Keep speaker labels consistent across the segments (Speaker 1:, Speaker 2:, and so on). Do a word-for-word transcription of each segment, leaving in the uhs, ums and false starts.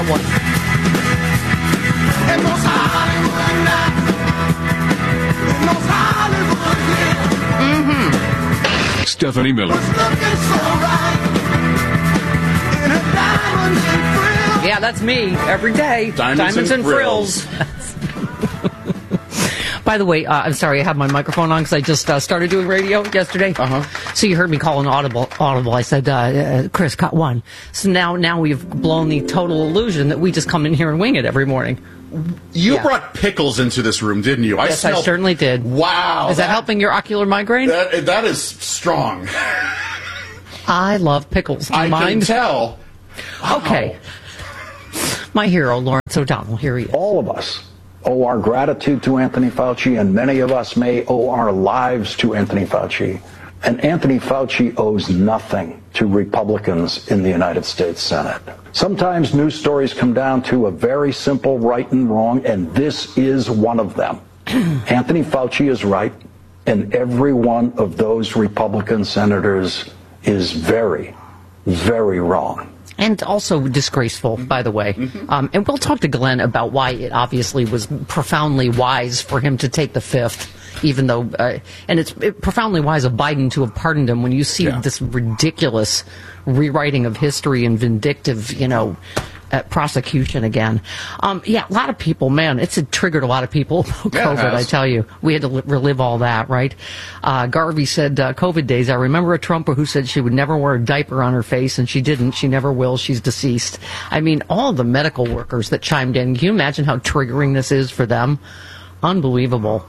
Speaker 1: one.
Speaker 2: Mm-hmm. Stephanie Miller.
Speaker 1: Yeah, that's me every day.
Speaker 3: Diamonds,
Speaker 1: Diamonds and,
Speaker 3: and frills.
Speaker 1: frills. By the way, uh, I'm sorry I have my microphone on because I just uh, started doing radio yesterday.
Speaker 3: Uh-huh.
Speaker 1: So you heard me call an audible. Audible. I said, uh, uh, Chris, cut one. So now, now we've blown the total illusion that we just come in here and wing it every morning.
Speaker 3: You
Speaker 1: yeah.
Speaker 3: brought pickles into this room, didn't you? I
Speaker 1: yes,
Speaker 3: smelled...
Speaker 1: I certainly did.
Speaker 3: Wow.
Speaker 1: Is that, that helping your ocular migraine?
Speaker 3: That, that is strong.
Speaker 1: I love pickles. Do you
Speaker 3: I
Speaker 1: mind?
Speaker 3: can tell. Wow.
Speaker 1: Okay. My hero, Lawrence O'Donnell. Here he is.
Speaker 4: All of us owe our gratitude to Anthony Fauci, and many of us may owe our lives to Anthony Fauci. And Anthony Fauci owes nothing to Republicans in the United States Senate. Sometimes news stories come down to a very simple right and wrong, and this is one of them. Anthony Fauci is right, and every one of those Republican senators is very, very wrong.
Speaker 1: And also disgraceful, by the way. Mm-hmm. Um, and we'll talk to Glenn about why it obviously was profoundly wise for him to take the fifth, even though, uh, and it's it, profoundly wise of Biden to have pardoned him when you see yeah. this ridiculous rewriting of history and vindictive, you know, uh, prosecution again. Um, yeah, a lot of people, man, it's it triggered a lot of people about
Speaker 3: yeah,
Speaker 1: COVID, I tell you. We had to li- relive all that, right? Uh, Garvey said, uh, COVID days, I remember a Trumper who said she would never wear a diaper on her face, and she didn't. She never will. She's deceased. I mean, all the medical workers that chimed in, can you imagine how triggering this is for them? Unbelievable.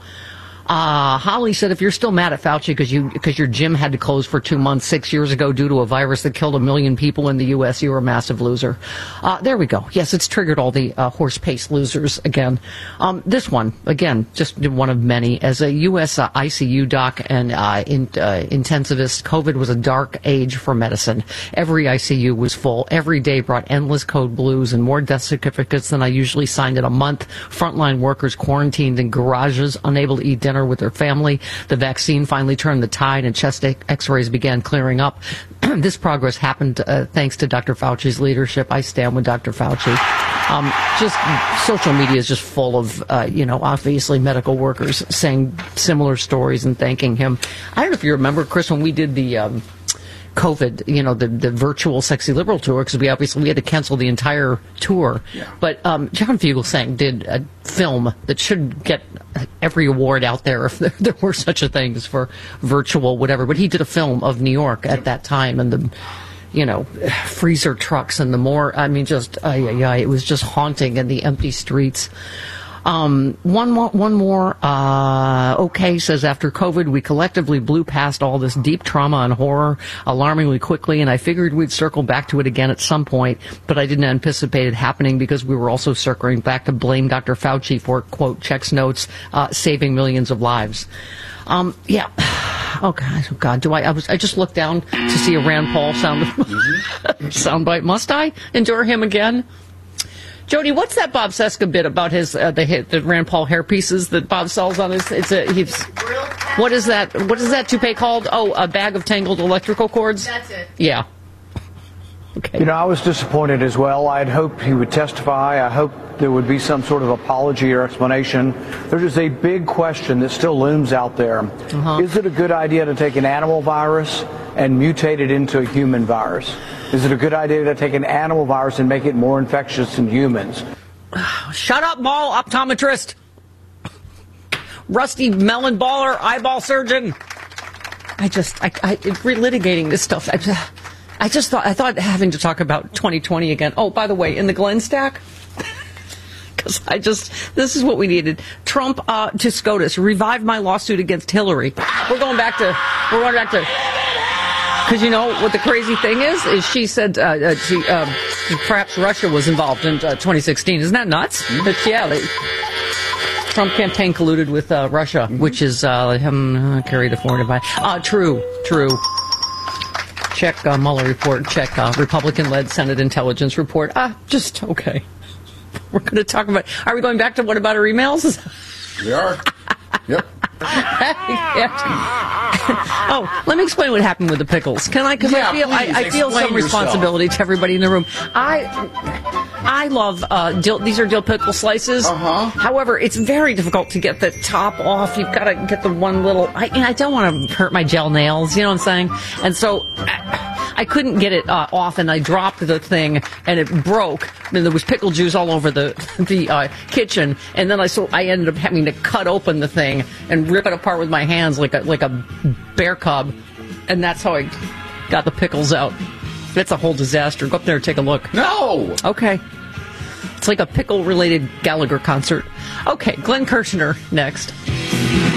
Speaker 1: Uh, Holly said, if you're still mad at Fauci because you because your gym had to close for two months six years ago due to a virus that killed a million people in the U S, you're a massive loser. Uh, there we go. Yes, it's triggered all the uh, horse-paced losers again. Um, this one, again, just one of many. As a U S uh, I C U doc and uh, in, uh, intensivist, COVID was a dark age for medicine. Every I C U was full. Every day brought endless code blues and more death certificates than I usually signed in a month. Frontline workers quarantined in garages, unable to eat dinner with their family. The vaccine finally turned the tide and chest x-rays began clearing up. This progress happened uh, thanks to Doctor Fauci's leadership. I stand with Doctor Fauci. Um, just social media is just full of, uh, you know, obviously medical workers saying similar stories and thanking him. I don't know if you remember, Chris, when we did the um, COVID, you know, the, the virtual Sexy Liberal tour, because we obviously we had to cancel the entire tour. Yeah. But um, John Fugelsang did a film that should get every award out there if there, there were such a thing as for virtual whatever. But he did a film of New York at that time and the, you know, freezer trucks and the more, I mean, just, uh, yeah, yeah, it was just haunting in the empty streets. Um, one more, one more, uh, okay, says after COVID, we collectively blew past all this deep trauma and horror alarmingly quickly, and I figured we'd circle back to it again at some point, but I didn't anticipate it happening because we were also circling back to blame Doctor Fauci for, quote, checks notes, uh, saving millions of lives. Um, yeah. Oh God, oh God, do I, I was, I just looked down to see a Rand Paul sound, soundbite. Must I endure him again? Jody, what's that Bob Cesca bit about his uh, the the Rand Paul hair pieces that Bob sells on his? It's a he's. What is that? What is that toupee called? Oh, a bag of tangled electrical cords.
Speaker 5: That's it.
Speaker 1: Yeah. Okay.
Speaker 6: You know, I was disappointed as well. I'd hoped he would testify. I hoped there would be some sort of apology or explanation. There's just a big question that still looms out there. Uh-huh. Is it a good idea to take an animal virus and mutate it into a human virus? Is it a good idea to take an animal virus and make it more infectious in humans?
Speaker 1: Shut up, mall optometrist. Rusty melon baller, eyeball surgeon. I just, I, I relitigating this stuff. I, I just thought, I thought having to talk about twenty twenty again. Oh, by the way, in the Glenn stack, because I just, this is what we needed. Trump uh, to SCOTUS, revive my lawsuit against Hillary. We're going back to, we're going back to. Because you know what the crazy thing is? Is she said uh, uh, she, uh, perhaps Russia was involved in uh, twenty sixteen. Isn't that nuts? Mm-hmm. That, yeah, they, Trump campaign colluded with uh, Russia, mm-hmm. which is uh, him uh, carried a foreign advice. Uh, true, true. Check uh, Mueller report. Check uh, Republican-led Senate intelligence report. Ah, just okay. We're going to talk about. Are we going back to what about our emails?
Speaker 3: We are. Yep.
Speaker 1: Oh, let me explain what happened with the pickles. Can I? Because
Speaker 3: Yeah,
Speaker 1: I feel I,
Speaker 3: please,
Speaker 1: I feel
Speaker 3: explain
Speaker 1: some
Speaker 3: yourself.
Speaker 1: responsibility to everybody in the room. I I love uh, dill, these are dill pickle slices.
Speaker 3: Uh-huh.
Speaker 1: However, it's very difficult to get the top off. You've got to get the one little. I, I don't want to hurt my gel nails. You know what I'm saying? And so. I, I couldn't get it uh, off, and I dropped the thing, and it broke. And there was pickle juice all over the the uh, kitchen. And then I so I ended up having to cut open the thing and rip it apart with my hands like a like a bear cub. And that's how I got the pickles out. It's a whole disaster. Go up there and take a look.
Speaker 3: No!
Speaker 1: Okay. It's like a pickle-related Gallagher concert. Okay, Glenn Kirshner next.